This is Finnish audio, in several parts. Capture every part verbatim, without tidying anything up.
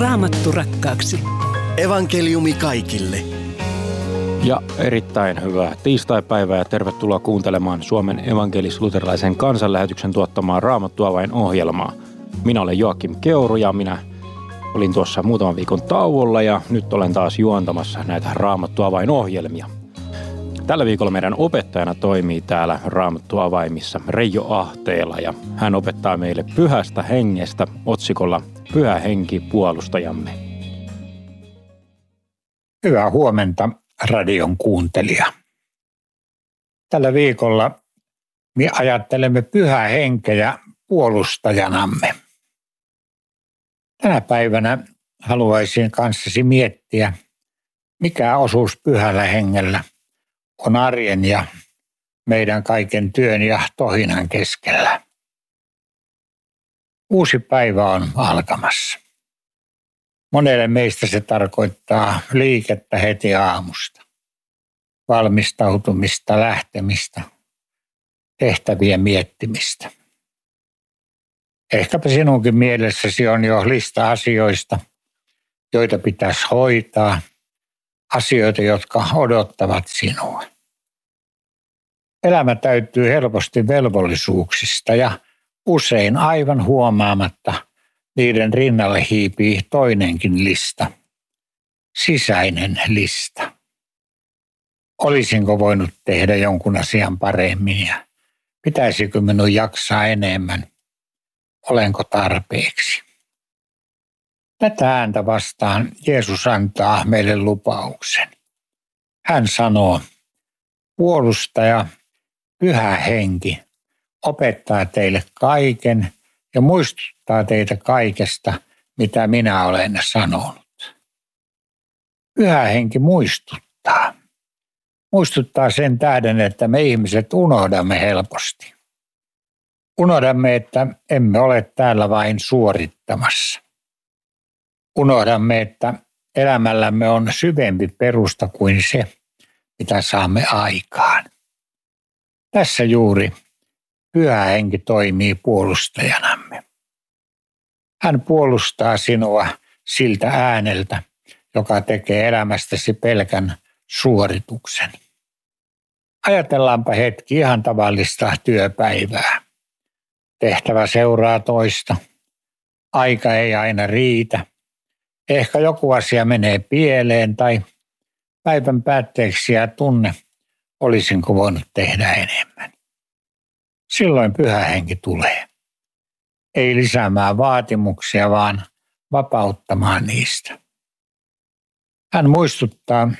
Raamattu rakkaaksi. Evankeliumi kaikille. Ja erittäin hyvää tiistaipäivää ja tervetuloa kuuntelemaan Suomen evankelis-luterilaisen kansanlähetyksen tuottamaa Raamattu-avain-ohjelmaa. Minä olen Joakim Keuru ja minä olin tuossa muutaman viikon tauolla ja nyt olen taas juontamassa näitä Raamattu-avain-ohjelmia. Tällä viikolla meidän opettajana toimii täällä Raamattu-avaimissa Reijo Ahteela ja hän opettaa meille pyhästä hengestä otsikolla Pyhä henki puolustajamme. Hyvää huomenta radion kuuntelija. Tällä viikolla me ajattelemme pyhää henkeä puolustajanamme. Tänä päivänä haluaisin kanssasi miettiä, mikä osuus pyhällä hengellä on arjen ja meidän kaiken työn ja tohinan keskellä. Uusi päivä on alkamassa. Monelle meistä se tarkoittaa liikettä heti aamusta, valmistautumista, lähtemistä, tehtävien miettimistä. Ehkäpä sinunkin mielessäsi on jo lista asioista, joita pitäisi hoitaa, asioita, jotka odottavat sinua. Elämä täyttyy helposti velvollisuuksista ja usein aivan huomaamatta niiden rinnalle hiipii toinenkin lista, sisäinen lista. Olisinko voinut tehdä jonkun asian paremmin ja pitäisikö minun jaksaa enemmän? Olenko tarpeeksi? Tätä ääntä vastaan Jeesus antaa meille lupauksen. Hän sanoo, puolustaja, pyhä henki, opettaa teille kaiken ja muistuttaa teitä kaikesta, mitä minä olen sanonut. Pyhä henki muistuttaa. Muistuttaa sen tähden, että me ihmiset unohdamme helposti. Unohdamme, että emme ole täällä vain suorittamassa. Unohdamme, että elämällämme on syvempi perusta kuin se, mitä saamme aikaan. Tässä juuri pyhä henki toimii puolustajanamme. Hän puolustaa sinua siltä ääneltä, joka tekee elämästäsi pelkän suorituksen. Ajatellaanpa hetki ihan tavallista työpäivää. Tehtävä seuraa toista. Aika ei aina riitä. Ehkä joku asia menee pieleen tai päivän päätteeksi jää tunne, olisinko voinut tehdä enemmän. Silloin pyhä henki tulee. Ei lisäämään vaatimuksia, vaan vapauttamaan niistä. Hän muistuttaa,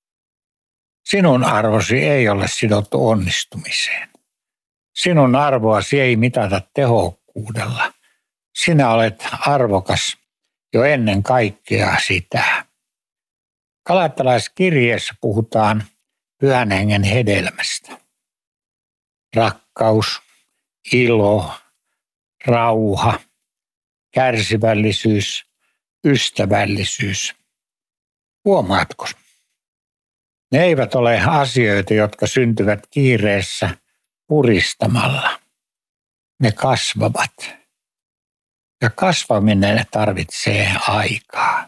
sinun arvosi ei ole sidottu onnistumiseen. Sinun arvoasi ei mitata tehokkuudella. Sinä olet arvokas jo ennen kaikkea sitä. Galattalaiskirjeessä puhutaan pyhän hengen hedelmästä. Rakkaus, ilo, rauha, kärsivällisyys, ystävällisyys. Huomaatko? Ne eivät ole asioita, jotka syntyvät kiireessä puristamalla. Ne kasvavat. Ja kasvaminen tarvitsee aikaa.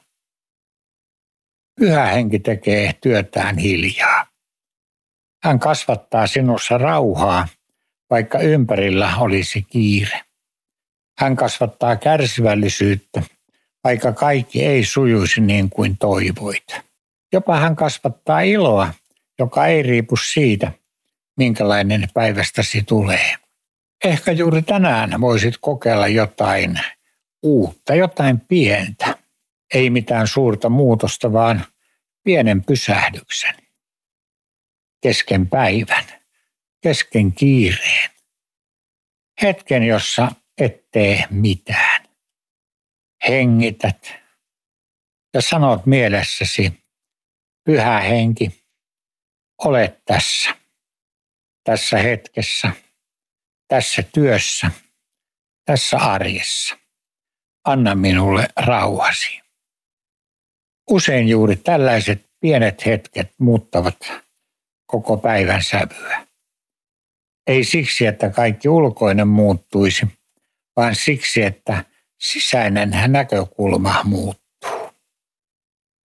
Pyhä henki tekee työtään hiljaa. Hän kasvattaa sinussa rauhaa, vaikka ympärillä olisi kiire. Hän kasvattaa kärsivällisyyttä, vaikka kaikki ei sujuisi niin kuin toivoit. Jopa hän kasvattaa iloa, joka ei riipu siitä, minkälainen päivästäsi tulee. Ehkä juuri tänään voisit kokeilla jotain uutta, jotain pientä. Ei mitään suurta muutosta, vaan pienen pysähdyksen. Kesken päivän, kesken kiireen. Hetken, jossa et tee mitään. Hengität ja sanot mielessäsi, pyhä henki, olet tässä. Tässä hetkessä, tässä työssä, tässä arjessa. Anna minulle rauhasi. Usein juuri tällaiset pienet hetket muuttavat koko päivän sävyä. Ei siksi, että kaikki ulkoinen muuttuisi, vaan siksi, että sisäinen näkökulma muuttuu.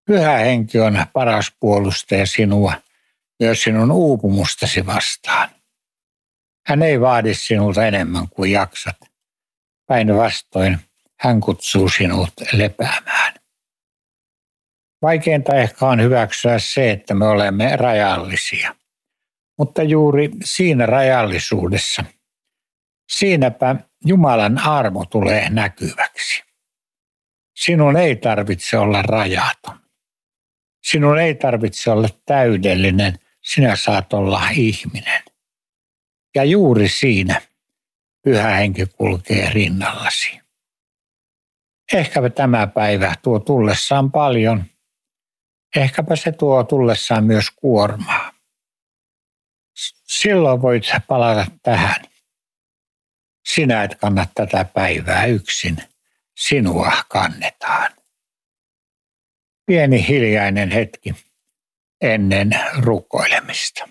Pyhä Henki on paras puolustaja sinua myös sinun uupumustasi vastaan. Hän ei vaadi sinulta enemmän kuin jaksat. Päinvastoin hän kutsuu sinut lepäämään. Vaikeinta ehkä on hyväksyä se, että me olemme rajallisia. Mutta juuri siinä rajallisuudessa, siinäpä Jumalan armo tulee näkyväksi. Sinun ei tarvitse olla rajaton. Sinun ei tarvitse olla täydellinen, sinä saat olla ihminen. Ja juuri siinä Pyhä Henki kulkee rinnallasi. Ehkäpä tämä päivä tuo tullessaan paljon. Ehkäpä se tuo tullessaan myös kuormaa. Silloin voit palata tähän. Sinä et kanna tätä päivää yksin. Sinua kannetaan. Pieni hiljainen hetki ennen rukoilemista.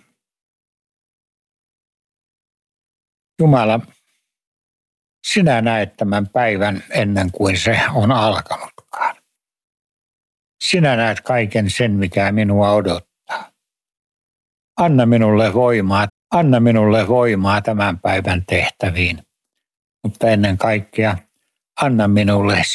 Jumala, sinä näet tämän päivän ennen kuin se on alkanutkaan. Sinä näet kaiken sen, mikä minua odottaa. Anna minulle voimaa, anna minulle voimaa tämän päivän tehtäviin, mutta ennen kaikkea anna minulle